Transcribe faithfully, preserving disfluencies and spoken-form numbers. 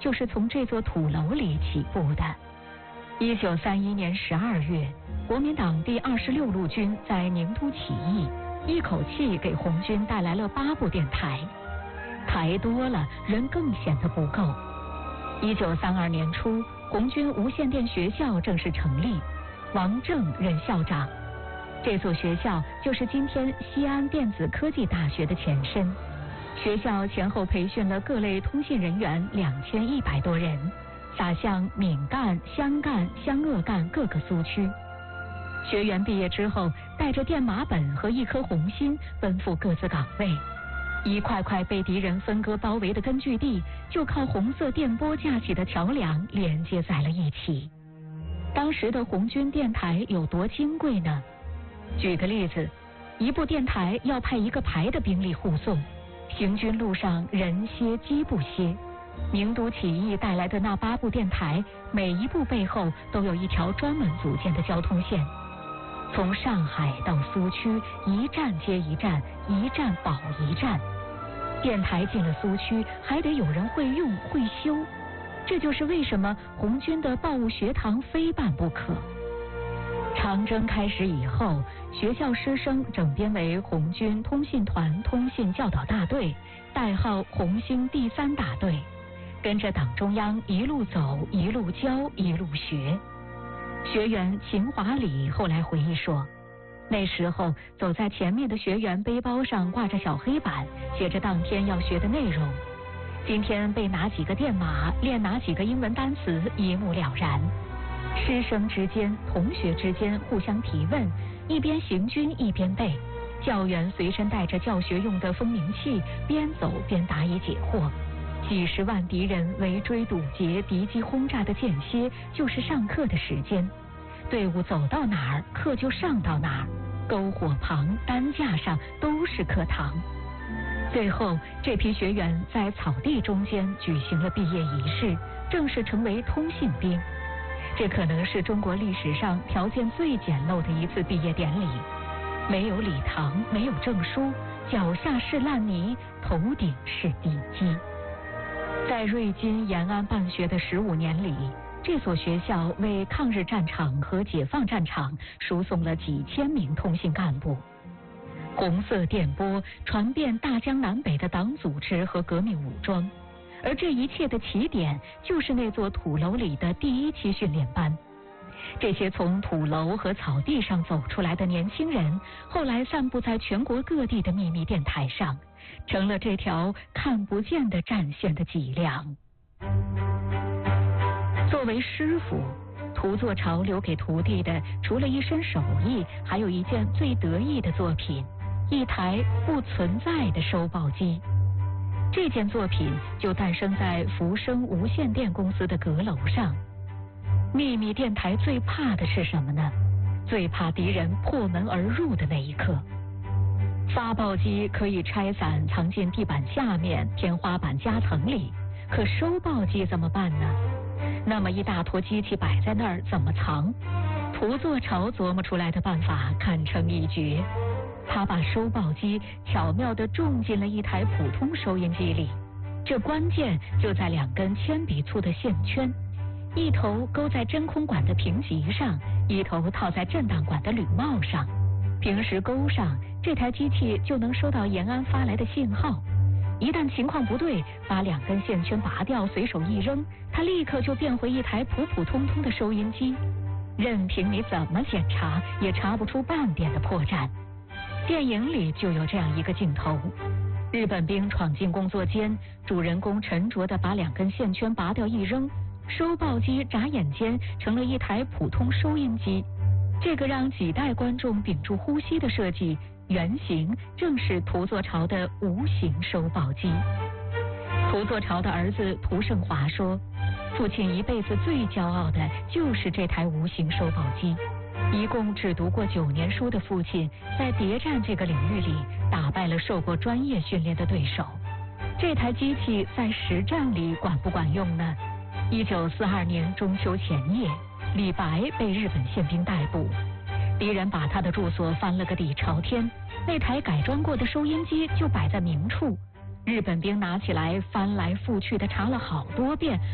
就是从这座土楼里起步的。一九三一年十二月，国民党第二十六路军在宁都起义，一口气给红军带来了八部电台，台多了，人更显得不够。一九三二年初，红军无线电学校正式成立，王震任校长。这所学校就是今天西安电子科技大学的前身。学校前后培训了各类通信人员两千一百多人，撒向闽赣、湘赣、湘鄂赣各个苏区。学员毕业之后，带着电码本和一颗红心，奔赴各自岗位。一块块被敌人分割包围的根据地，就靠红色电波架起的桥梁连接在了一起。当时的红军电台有多金贵呢？举个例子，一部电台要派一个排的兵力护送，行军路上人歇机不歇。宁都起义带来的那八部电台，每一部背后都有一条专门组建的交通线，从上海到苏区，一站接一站，一站保一站。电台进了苏区，还得有人会用会修，这就是为什么红军的报务学堂非办不可。长征开始以后，学校师生整编为红军通信团通信教导大队，代号红星第三大队，跟着党中央一路走，一路教，一路学。学员秦华礼后来回忆说，那时候走在前面的学员背包上挂着小黑板，写着当天要学的内容。今天背哪几个电码，练哪几个英文单词，一目了然。师生之间、同学之间互相提问，一边行军一边背。教员随身带着教学用的风鸣器，边走边答疑解惑。几十万敌人围追堵截，敌机轰炸的间歇就是上课的时间。队伍走到哪儿，课就上到哪儿，篝火旁、担架上都是课堂。最后，这批学员在草地中间举行了毕业仪式，正式成为通信兵。这可能是中国历史上条件最简陋的一次毕业典礼，没有礼堂，没有证书，脚下是烂泥，头顶是地基。在瑞金延安办学的十五年里，这所学校为抗日战场和解放战场输送了几千名通信干部。红色电波传遍大江南北的党组织和革命武装，而这一切的起点就是那座土楼里的第一期训练班。这些从土楼和草地上走出来的年轻人，后来散布在全国各地的秘密电台上，成了这条看不见的战线的脊梁。作为师傅，涂作潮留给徒弟的，除了一身手艺，还有一件最得意的作品，一台不存在的收报机。这件作品就诞生在福生无线电公司的阁楼上。秘密电台最怕的是什么呢？最怕敌人破门而入的那一刻。发报机可以拆散藏进地板下面、天花板夹层里，可收报机怎么办呢？那么一大坨机器摆在那儿，怎么藏？涂作潮琢磨出来的办法堪称一绝。他把收报机巧妙地种进了一台普通收音机里，这关键就在两根铅笔粗的线圈，一头勾在真空管的平极上，一头套在震荡管的铝帽上。平时勾上，这台机器就能收到延安发来的信号。一旦情况不对，把两根线圈拔掉，随手一扔，它立刻就变回一台普普通通的收音机。任凭你怎么检查，也查不出半点的破绽。电影里就有这样一个镜头，日本兵闯进工作间，主人公沉着地把两根线圈拔掉一扔，收报机眨眼间成了一台普通收音机。这个让几代观众屏住呼吸的设计，原型正是涂作潮的无形收报机。涂作潮的儿子涂胜华说，父亲一辈子最骄傲的就是这台无形收报机。一共只读过九年书的父亲，在谍战这个领域里打败了受过专业训练的对手。这台机器在实战里管不管用呢？一九四二年中秋前夜，李白被日本宪兵逮捕，敌人把他的住所翻了个底朝天，那台改装过的收音机就摆在明处。日本兵拿起来翻来覆去的查了好多遍，